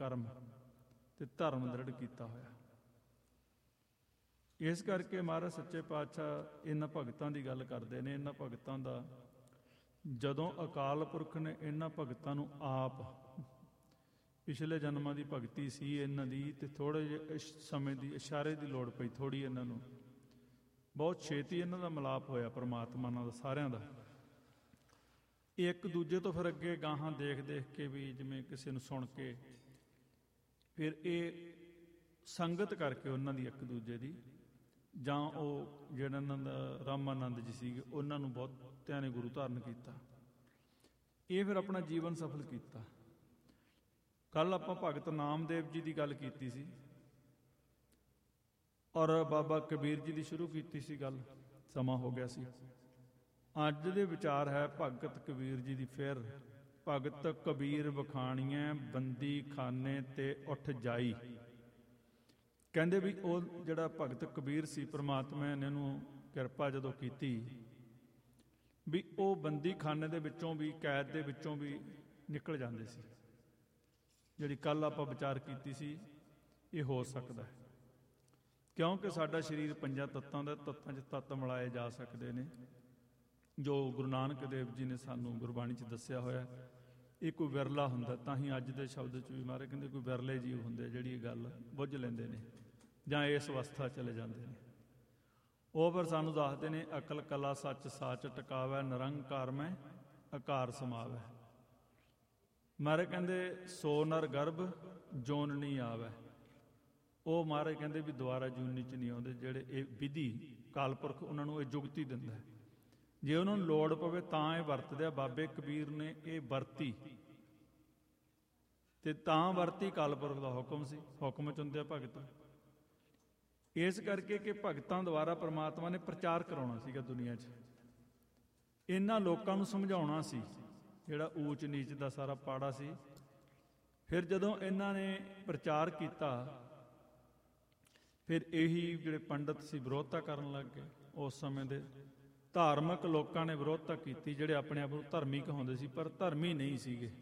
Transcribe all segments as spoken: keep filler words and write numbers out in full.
ਕਰਮ ਤੇ ਧਰਮ ਦ੍ਰਿੜ ਕੀਤਾ ਹੋਇਆ। ਇਸ ਕਰਕੇ ਮਹਾਰਾਜ ਸੱਚੇ ਪਾਤਸ਼ਾਹ ਇਹਨਾਂ ਭਗਤਾਂ ਦੀ ਗੱਲ ਕਰਦੇ ਨੇ। ਇਹਨਾਂ ਭਗਤਾਂ ਦਾ ਜਦੋਂ ਅਕਾਲ ਪੁਰਖ ਨੇ ਇਹਨਾਂ ਭਗਤਾਂ ਨੂੰ ਆਪ, ਪਿਛਲੇ ਜਨਮਾਂ ਦੀ ਭਗਤੀ ਸੀ ਇਹਨਾਂ ਦੀ, ਤੇ ਥੋੜ੍ਹੇ ਜਿਹੇ ਸਮੇਂ ਦੀ ਇਸ਼ਾਰੇ ਦੀ ਲੋੜ ਪਈ ਥੋੜ੍ਹੀ ਇਹਨਾਂ ਨੂੰ, ਬਹੁਤ ਛੇਤੀ ਇਹਨਾਂ ਦਾ ਮਿਲਾਪ ਹੋਇਆ ਪਰਮਾਤਮਾ ਨਾਲ ਸਾਰਿਆਂ ਦਾ। ਇਹ ਇੱਕ ਦੂਜੇ ਤੋਂ ਫਿਰ ਅੱਗੇ ਗਾਹਾਂ ਦੇਖ ਦੇਖ ਕੇ ਵੀ, ਜਿਵੇਂ ਕਿਸੇ ਨੂੰ ਸੁਣ ਕੇ, ਫਿਰ ਇਹ ਸੰਗਤ ਕਰਕੇ ਉਹਨਾਂ ਦੀ ਇੱਕ ਦੂਜੇ ਦੀ, ਜਾਂ ਉਹ ਜਿਹੜਾ ਇਹਨਾਂ ਦਾ ਰਾਮਾਨੰਦ ਜੀ ਸੀਗੇ ਉਹਨਾਂ ਨੂੰ ਬਹੁਤਿਆਂ ਨੇ ਗੁਰੂ ਧਾਰਨ ਕੀਤਾ। ਇਹ ਫਿਰ ਆਪਣਾ ਜੀਵਨ ਸਫਲ ਕੀਤਾ। ਕੱਲ੍ਹ ਆਪਾਂ ਭਗਤ ਨਾਮਦੇਵ ਜੀ ਦੀ ਗੱਲ ਕੀਤੀ ਸੀ ਔਰ ਬਾਬਾ ਕਬੀਰ ਜੀ ਦੀ ਸ਼ੁਰੂ ਕੀਤੀ ਸੀ ਗੱਲ, ਸਮਾਂ ਹੋ ਗਿਆ ਸੀ। ਅੱਜ ਦੇ ਵਿਚਾਰ ਹੈ ਭਗਤ ਕਬੀਰ ਜੀ ਦੀ। ਫਿਰ ਭਗਤ ਕਬੀਰ ਵਖਾਣੀਐ ਬੰਦੀ ਖਾਨੇ ਤੇ ਉੱਠ ਜਾਈ। ਕਹਿੰਦੇ ਵੀ ਉਹ ਜਿਹੜਾ ਭਗਤ ਕਬੀਰ ਸੀ, ਪਰਮਾਤਮਾ ਨੇ ਇਹਨੂੰ ਕਿਰਪਾ ਜਦੋਂ ਕੀਤੀ ਵੀ ਉਹ ਬੰਦੀ ਖਾਨੇ ਦੇ ਵਿੱਚੋਂ ਵੀ, ਕੈਦ ਦੇ ਵਿੱਚੋਂ ਵੀ ਨਿਕਲ ਜਾਂਦੇ ਸੀ। ਜਿਹੜੀ ਕੱਲ੍ਹ ਆਪਾਂ ਵਿਚਾਰ ਕੀਤੀ ਸੀ, ਇਹ ਹੋ ਸਕਦਾ ਹੈ ਕਿਉਂਕਿ ਸਾਡਾ ਸਰੀਰ ਪੰਜਾਂ ਤੱਤਾਂ ਦਾ, ਤੱਤਾਂ 'ਚ ਤੱਤ ਮਿਲਾਏ ਜਾ ਸਕਦੇ ਨੇ, ਜੋ ਗੁਰੂ ਨਾਨਕ ਦੇਵ ਜੀ ਨੇ ਸਾਨੂੰ ਗੁਰਬਾਣੀ 'ਚ ਦੱਸਿਆ ਹੋਇਆ। ਇਹ ਕੋਈ ਵਿਰਲਾ ਹੁੰਦਾ, ਤਾਂ ਹੀ ਅੱਜ ਦੇ ਸ਼ਬਦ 'ਚ ਵੀ ਮਾਰੇ ਕਹਿੰਦੇ ਕੋਈ ਵਿਰਲੇ ਜੀਵ ਹੁੰਦੇ ਜਿਹੜੀ ਇਹ ਗੱਲ ਬੁੱਝ ਲੈਂਦੇ ਨੇ ਜਾਂ ਇਸ ਅਵਸਥਾ ਚਲੇ ਜਾਂਦੇ ਨੇ। ਉਹ ਫਿਰ ਸਾਨੂੰ ਦੱਸਦੇ ਨੇ, ਅਕਲ ਕਲਾ ਸੱਚ ਸਾਚ ਟਿਕਾਵੈ, ਨਿਰੰਕਾਰ ਮੈਂ ਆਕਾਰ ਸਮਾਵੈ। ਮਾਰੇ ਕਹਿੰਦੇ ਸੋ ਨਰ ਗਰਭ ਜੋਨ ਨਹੀਂ ਆਵੈ। ਉਹ ਮਹਾਰਾਜ ਕਹਿੰਦੇ ਵੀ ਦੁਬਾਰਾ ਜੂਨੀ 'ਚ ਨਹੀਂ ਆਉਂਦੇ। ਜਿਹੜੇ ਇਹ ਵਿਧੀ ਕਾਲਪੁਰਖ ਉਹਨਾਂ ਨੂੰ ਇਹ ਜੁਗਤੀ ਦਿੰਦਾ ਹੈ, ਜੇ ਉਹਨਾਂ ਨੂੰ ਲੋੜ ਪਵੇ ਤਾਂ ਇਹ ਵਰਤਦੇ ਆ। ਬਾਬੇ ਕਬੀਰ ਨੇ ਇਹ ਵਰਤੀ ਤੇ ਤਾਂ ਵਰਤੀ, ਕਾਲਪੁਰਖ ਦਾ ਹੁਕਮ ਸੀ, ਹੁਕਮ 'ਚ ਹੁੰਦੇ ਆ ਭਗਤ। ਇਸ ਕਰਕੇ ਕਿ ਭਗਤਾਂ ਦੁਆਰਾ ਪਰਮਾਤਮਾ ਨੇ ਪ੍ਰਚਾਰ ਕਰਾਉਣਾ ਸੀਗਾ ਦੁਨੀਆ 'ਚ, ਇਹਨਾਂ ਲੋਕਾਂ ਨੂੰ ਸਮਝਾਉਣਾ ਸੀ ਜਿਹੜਾ ਊਚ ਨੀਚ ਦਾ ਸਾਰਾ ਪਾੜਾ ਸੀ। ਫਿਰ ਜਦੋਂ ਇਹਨਾਂ ਨੇ ਪ੍ਰਚਾਰ ਕੀਤਾ, ਫਿਰ ਇਹੀ ਜਿਹੜੇ ਪੰਡਤ ਸੀ ਵਿਰੋਧਤਾ ਕਰਨ ਲੱਗ ਗਏ। ਉਸ ਸਮੇਂ ਦੇ ਧਾਰਮਿਕ ਲੋਕਾਂ ਨੇ ਵਿਰੋਧਤਾ ਕੀਤੀ, ਜਿਹੜੇ ਆਪਣੇ ਆਪ ਨੂੰ ਧਰਮੀ ਕਹਾਉਂਦੇ ਸੀ ਪਰ ਧਰਮੀ ਨਹੀਂ ਸੀਗੇ।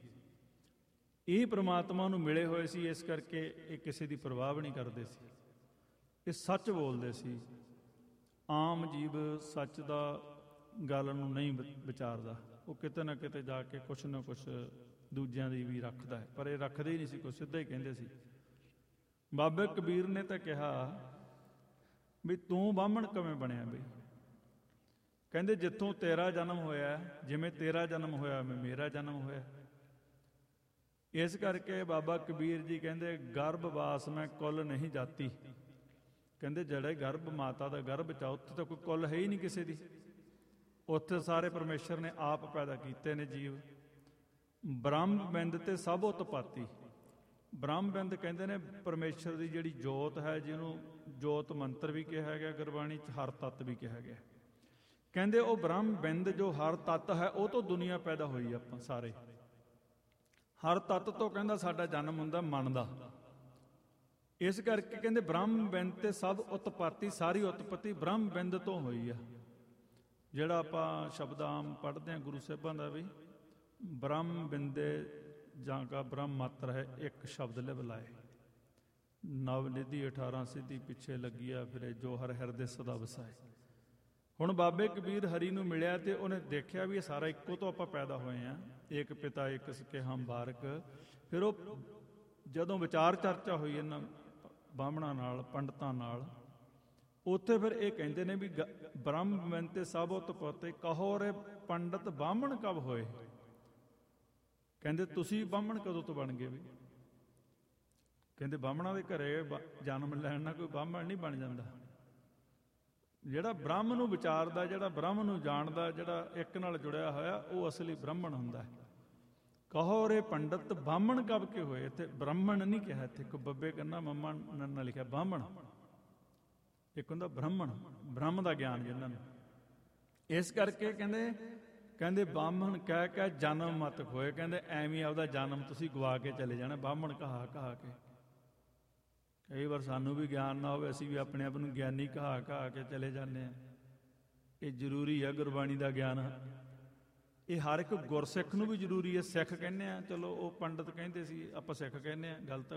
ਇਹ ਪ੍ਰਮਾਤਮਾ ਨੂੰ ਮਿਲੇ ਹੋਏ ਸੀ, ਇਸ ਕਰਕੇ ਇਹ ਕਿਸੇ ਦੀ ਪਰਵਾਹ ਵੀ ਨਹੀਂ ਕਰਦੇ ਸੀ, ਇਹ ਸੱਚ ਬੋਲਦੇ ਸੀ। ਆਮ ਜੀਵ ਸੱਚ ਦਾ ਗੱਲ ਨੂੰ ਨਹੀਂ ਵਿਚਾਰਦਾ, ਉਹ ਕਿਤੇ ਨਾ ਕਿਤੇ ਜਾ ਕੇ ਕੁਛ ਨਾ ਕੁਛ ਦੂਜਿਆਂ ਦੀ ਵੀ ਰੱਖਦਾ ਹੈ, ਪਰ ਇਹ ਰੱਖਦੇ ਹੀ ਨਹੀਂ ਸੀ, ਕੁਛ ਸਿੱਧਾ ਹੀ ਕਹਿੰਦੇ ਸੀ। ਬਾਬੇ ਕਬੀਰ ਨੇ ਤਾਂ ਕਿਹਾ ਵੀ ਤੂੰ ਬਾਹਮਣ ਕਿਵੇਂ ਬਣਿਆ ਬਈ? ਕਹਿੰਦੇ ਜਿੱਥੋਂ ਤੇਰਾ ਜਨਮ ਹੋਇਆ, ਜਿਵੇਂ ਤੇਰਾ ਜਨਮ ਹੋਇਆ ਮੈਂ ਮੇਰਾ ਜਨਮ ਹੋਇਆ। ਇਸ ਕਰਕੇ ਬਾਬਾ ਕਬੀਰ ਜੀ ਕਹਿੰਦੇ ਗਰਭਵਾਸ ਮੈਂ ਕੁੱਲ ਨਹੀਂ ਜਾਤੀ। ਕਹਿੰਦੇ ਜਿਹੜੇ ਗਰਭ ਮਾਤਾ ਦਾ ਗਰਭ 'ਚ, ਉੱਥੇ ਤਾਂ ਕੋਈ ਕੁੱਲ ਹੈ ਹੀ ਨਹੀਂ ਕਿਸੇ ਦੀ, ਉੱਥੇ ਸਾਰੇ ਪਰਮੇਸ਼ਰ ਨੇ ਆਪ ਪੈਦਾ ਕੀਤੇ ਨੇ ਜੀਵ। ਬ੍ਰਹਮ ਬਿੰਦ ਤੇ ਸਭ ਉਤਪਾਤੀ। ਬ੍ਰਹਮ ਬਿੰਦ ਕਹਿੰਦੇ ਨੇ ਪਰਮੇਸ਼ਰ ਦੀ ਜਿਹੜੀ ਜੋਤ ਹੈ, ਜਿਹਨੂੰ ਜੋਤ ਮੰਤਰ ਵੀ ਕਿਹਾ ਗਿਆ ਗੁਰਬਾਣੀ 'ਚ, ਹਰ ਤੱਤ ਵੀ ਕਿਹਾ ਗਿਆ। ਕਹਿੰਦੇ ਉਹ ਬ੍ਰਹਮ ਬਿੰਦ ਜੋ ਹਰ ਤੱਤ ਹੈ, ਉਹ ਤੋਂ ਦੁਨੀਆ ਪੈਦਾ ਹੋਈ। ਆਪਾਂ ਸਾਰੇ ਹਰ ਤੱਤ ਤੋਂ ਕਹਿੰਦਾ ਸਾਡਾ ਜਨਮ ਹੁੰਦਾ ਮਨ ਦਾ। ਇਸ ਕਰਕੇ ਕਹਿੰਦੇ ਬ੍ਰਹਮ ਬਿੰਦ ਤੇ ਸਭ ਉਤਪਾਤੀ, ਸਾਰੀ ਉਤਪਤੀ ਬ੍ਰਹਮ ਬਿੰਦ ਤੋਂ ਹੋਈ ਆ। ਜਿਹੜਾ ਆਪਾਂ ਸ਼ਬਦ ਆਮ ਪੜ੍ਹਦੇ ਹਾਂ ਗੁਰੂ ਸਾਹਿਬਾਂ ਦਾ ਵੀ, ਬ੍ਰਹਮ ਬਿੰਦੇ ਜਾਂ ਕਾ ਬ੍ਰਹਮ ਮਾਤਰ ਹੈ ਇੱਕ ਸ਼ਬਦ ਲਿਵ ਲਾਏ, ਨਵ ਨਿਧੀ ਅਠਾਰਾਂ ਸਿੱਧੀ ਪਿੱਛੇ ਲੱਗੀਆ ਫਿਰੇ, ਜੋ ਹਰ ਹਿਰਦੇ ਸਦਾ ਵਸਾਏ। ਹੁਣ ਬਾਬੇ ਕਬੀਰ ਹਰੀ ਨੂੰ ਮਿਲਿਆ ਤੇ ਉਹਨੇ ਦੇਖਿਆ ਵੀ ਇਹ ਸਾਰਾ ਇੱਕੋ ਤੋਂ ਆਪਾਂ ਪੈਦਾ ਹੋਏ ਹਾਂ, ਇੱਕ ਪਿਤਾ ਇੱਕ ਸਕੇ ਹਮ ਬਾਰਕ। ਫਿਰ ਉਹ ਜਦੋਂ ਵਿਚਾਰ ਚਰਚਾ ਹੋਈ ਇਹਨਾਂ ਬਾਹਮਣਾਂ ਨਾਲ, ਪੰਡਤਾਂ ਨਾਲ, ਉੱਥੇ ਫਿਰ ਇਹ ਕਹਿੰਦੇ ਨੇ ਵੀ ਬ੍ਰਹਮ ਬਿੰਦ ਤੇ ਸਭ ਉਤਪਾਤੀ, ਕਹੋ ਰੇ ਪੰਡਤ ਬਾਹਮਣ ਕਬ ਹੋਏ? ਕਹਿੰਦੇ ਤੁਸੀਂ ਬਾਹਮਣ ਕਦੋਂ ਤੋਂ ਬਣ ਗਏ ਵੀ? ਕਹਿੰਦੇ ਬਾਹਮਣਾਂ ਦੇ ਘਰੇ ਜਨਮ ਲੈਣ ਨਾਲ ਕੋਈ ਬਾਹਮਣ ਨਹੀਂ ਬਣ ਜਾਂਦਾ। ਜਿਹੜਾ ਬ੍ਰਹਮ ਨੂੰ ਵਿਚਾਰਦਾ, ਜਿਹੜਾ ਬ੍ਰਹਮ ਨੂੰ ਜਾਣਦਾ, ਜਿਹੜਾ ਇੱਕ ਨਾਲ ਜੁੜਿਆ ਹੋਇਆ, ਉਹ ਅਸਲੀ ਬ੍ਰਾਹਮਣ ਹੁੰਦਾ ਹੈ। ਕਹੋ ਰੇ ਪੰਡਤ ਬਾਹਮਣ ਕਬ ਕੇ ਹੋਏ? ਇੱਥੇ ਬ੍ਰਾਹਮਣ ਨਹੀਂ ਕਿਹਾ, ਇੱਥੇ ਇੱਕ ਬੱਬੇ ਕੰਨਾ ਮੰਮਾ ਨੰਨਾ ਲਿਖਿਆ ਬਾਹਮਣ। ਇੱਕ ਹੁੰਦਾ ਬ੍ਰਾਹਮਣ, ਬ੍ਰਹਮ ਦਾ ਗਿਆਨ ਜਿਹਨਾਂ ਨੂੰ। ਇਸ ਕਰਕੇ ਕਹਿੰਦੇ ਕਹਿੰਦੇ ਬਾਹਮਣ ਕਹਿ ਕਹਿ ਜਨਮ ਮਤ ਹੋਏ। ਕਹਿੰਦੇ ਐਵੇਂ ਆਪਦਾ ਜਨਮ ਤੁਸੀਂ ਗਵਾ ਕੇ ਚਲੇ ਜਾਣਾ ਬਾਹਮਣ ਕਹਾ ਕਹਾ ਕੇ। ਕਈ ਵਾਰ ਸਾਨੂੰ ਵੀ ਗਿਆਨ ਨਾ ਹੋਵੇ, ਅਸੀਂ ਵੀ ਆਪਣੇ ਆਪ ਨੂੰ ਗਿਆਨੀ ਕਹਾ ਕਹਾ ਕੇ ਚਲੇ ਜਾਂਦੇ ਹਾਂ। ਇਹ ਜ਼ਰੂਰੀ ਹੈ ਗੁਰਬਾਣੀ ਦਾ ਗਿਆਨ, ਇਹ ਹਰ ਇੱਕ ਗੁਰਸਿੱਖ ਨੂੰ ਵੀ ਜ਼ਰੂਰੀ ਹੈ। ਸਿੱਖ ਕਹਿੰਦੇ ਆ, ਚਲੋ ਉਹ ਪੰਡਤ ਕਹਿੰਦੇ ਸੀ, ਆਪਾਂ ਸਿੱਖ ਕਹਿੰਦੇ ਹਾਂ, ਗਲਤ